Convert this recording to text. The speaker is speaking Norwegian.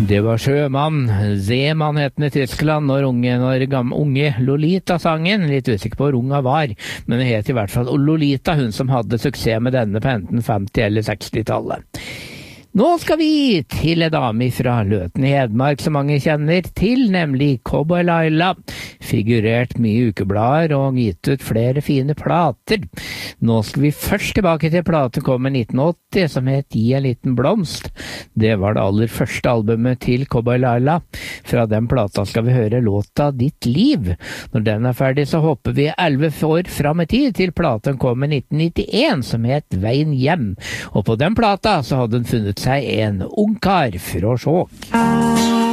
Det var Sjømann, Seemann het den i Tyskland, når unge Lolita-sangen, litt usikker på hvor ung hun var, men det het i hvert fall Lolita, hun som hadde suksess med denne på enten 50- eller 60-tallet. Nå skal vi til en dame fra Løten i Hedmark som mange kjenner til, nemlig Cowboy Laila. Figurert mye i ukeblader og gitt ut flere fine plater. Nå skal vi først tilbake til platen kom i 1980 som het Gi en liten blomst. Det var det aller første albumet til Cowboy Laila. Fra den plata skal vi høre låta Ditt liv. Når den er ferdig så hopper vi 11 år fram i tid til platen kom i 1991 som het Veien hjem. Og på den plata så hadde den funnet seg en ungkar fra Skjåk.